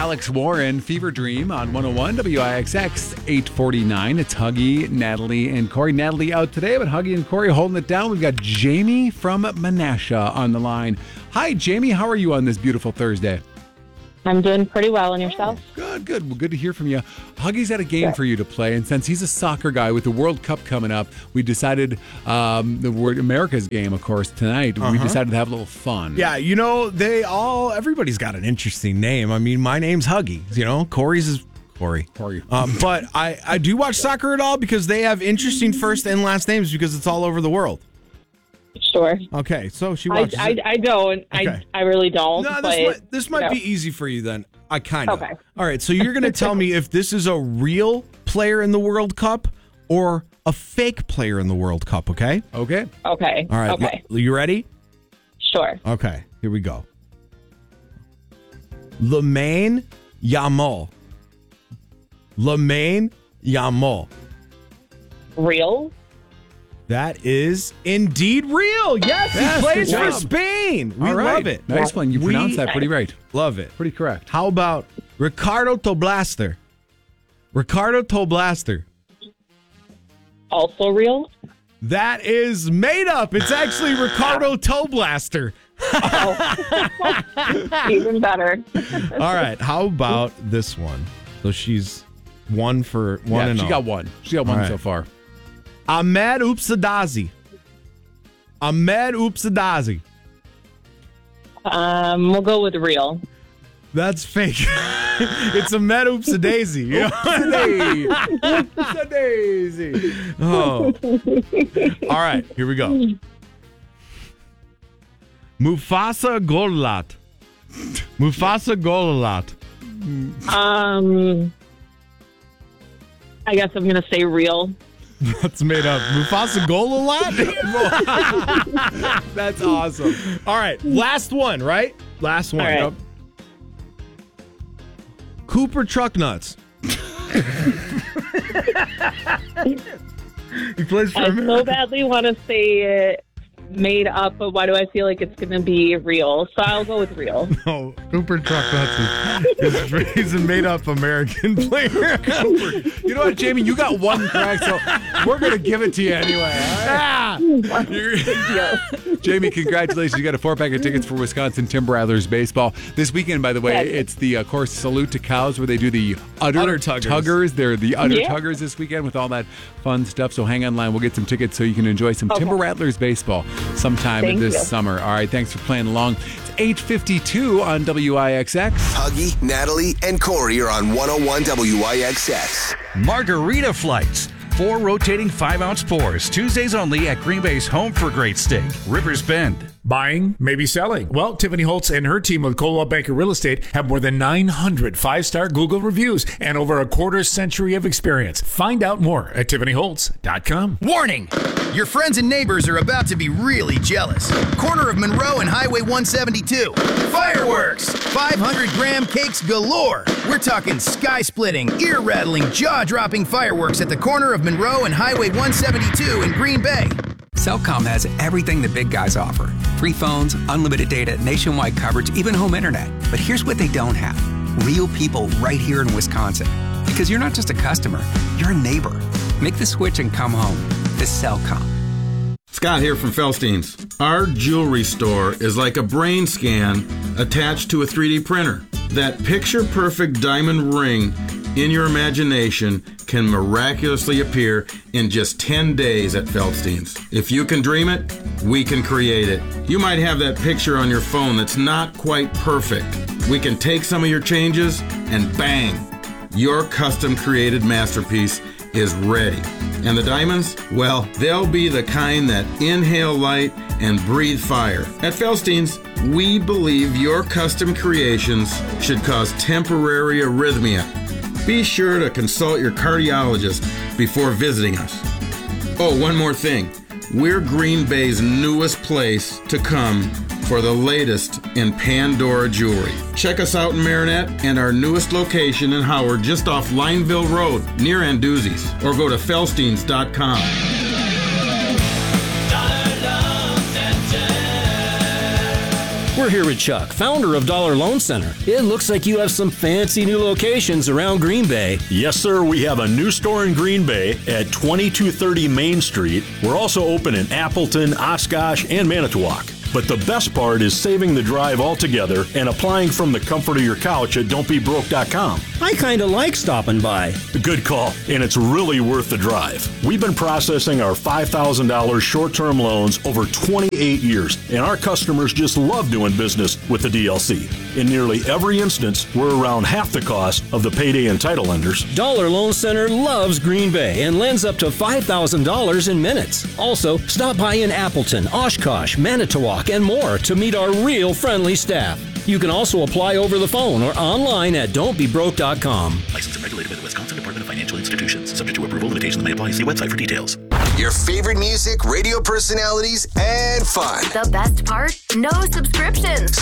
Alex Warren, Fever Dream on 101 WIXX 849. It's Huggy, Natalie, and Corey. Natalie out today, but Huggy and Corey holding it down. We've got Jamie from Menasha on the line. Hi, Jamie. How are you on this beautiful Thursday? I'm doing pretty well. And yourself? Good. Well, good to hear from you. Huggy's had a game for you to play, and since he's a soccer guy with the World Cup coming up, we decided America's game, of course, tonight. We decided to have a little fun. Yeah, everybody's got an interesting name. I mean, my name's Huggy. Corey's is Corey. But I do watch soccer at all because they have interesting first and last names because it's all over the world. Sure. Okay, so she watches it. I don't. Okay. I really don't. No, this might be easy for you then. I kind of. Okay. All right, so you're going to tell me if this is a real player in the World Cup or a fake player in the World Cup, okay? Okay. Okay. All right. Okay. You ready? Sure. Okay, here we go. Lamine Yamal. Lamine Yamal. Real? That is indeed real. Yes, he plays for Spain. We love it. Nice one. You pronounced that pretty right. Love it. Pretty correct. How about Ricardo Toblaster? Ricardo Toblaster. Also real? That is made up. It's actually Ricardo Toblaster. Even better. All right. How about this one? So she's one for one and she got one. She got one so far. Ahmed Upsadazi. Ahmed Upsadazi. We'll go with real. That's fake. It's Ahmed Upsadazi. Upsadazi. Oh. All right, here we go. Mufasa Golalat. Mufasa Golalat. I guess I'm going to say real. That's made up. Mufasa Golalat? That's awesome. All right, last one, right? Last one. All right. Cooper Truck Nuts. He plays for I so badly want to say it made up, but why do I feel like it's going to be real? So I'll go with real. No, Cooper Truck Nuts he's a made-up American player. You know what, Jamie? You got one correct, so we're going to give it to you anyway. Jamie, congratulations. You got a 4-pack of tickets for Wisconsin Timber Rattlers baseball. This weekend, by the way, it's the course Salute to Cows where they do the udder tuggers. They're the udder tuggers this weekend with all that fun stuff. So hang online. We'll get some tickets so you can enjoy some Timber Rattlers baseball sometime this summer. All right, thanks for playing along. It's 8:52 on WIXX. Huggy, Natalie, and Corey are on 101 WIXX. Margarita Flights. 4 rotating 5-ounce pours. Tuesdays only at Green Bay's Home for Great Steak, Rivers Bend. Buying, maybe selling. Well, Tiffany Holtz and her team with Coldwell Banker Real Estate have more than 900 5-star Google reviews and over a quarter-century of experience. Find out more at tiffanyholtz.com. Warning! Your friends and neighbors are about to be really jealous. Corner of Monroe and Highway 172. Fireworks! 500-gram cakes galore. We're talking sky-splitting, ear-rattling, jaw-dropping fireworks at the corner of Monroe and Highway 172 in Green Bay. Cellcom has everything the big guys offer. Free phones, unlimited data, nationwide coverage, even home internet. But here's what they don't have. Real people right here in Wisconsin. Because you're not just a customer, you're a neighbor. Make the switch and come home to Cellcom. Scott here from Felstein's. Our jewelry store is like a brain scan attached to a 3D printer. That picture-perfect diamond ring in your imagination can miraculously appear in just 10 days at Felstein's. If you can dream it, we can create it. You might have that picture on your phone that's not quite perfect. We can take some of your changes and bang, your custom-created masterpiece is ready. And the diamonds? Well, they'll be the kind that inhale light and breathe fire. At Felstein's, we believe your custom creations should cause temporary arrhythmia. Be sure to consult your cardiologist before visiting us. Oh, one more thing. We're Green Bay's newest place to come for the latest in Pandora jewelry. Check us out in Marinette and our newest location in Howard just off Lineville Road near Anduzzi's, or go to felsteins.com. We're here with Chuck, founder of Dollar Loan Center. It looks like you have some fancy new locations around Green Bay. Yes, sir. We have a new store in Green Bay at 2230 Main Street. We're also open in Appleton, Oshkosh, and Manitowoc. But the best part is saving the drive altogether and applying from the comfort of your couch at don'tbebroke.com. I kind of like stopping by. Good call, and it's really worth the drive. We've been processing our $5,000 short-term loans over 28 years, and our customers just love doing business with the DLC. In nearly every instance, we're around half the cost of the payday and title lenders. Dollar Loan Center loves Green Bay and lends up to $5,000 in minutes. Also, stop by in Appleton, Oshkosh, Manitowoc, and more to meet our real friendly staff. You can also apply over the phone or online at don'tbebroke.com. Licensed and regulated by the Wisconsin Department of Financial Institutions. Subject to approval, limitations may apply. See website for details. Your favorite music, radio personalities, and fun. The best part? No subscriptions.